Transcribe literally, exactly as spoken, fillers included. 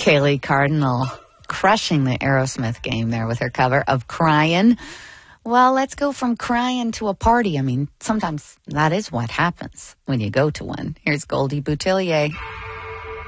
Kaylee Cardinal crushing the Aerosmith game there with her cover of Crying. Well, let's go from crying to a party. I mean, sometimes that is what happens when you go to one. Here's Goldie Boutillier.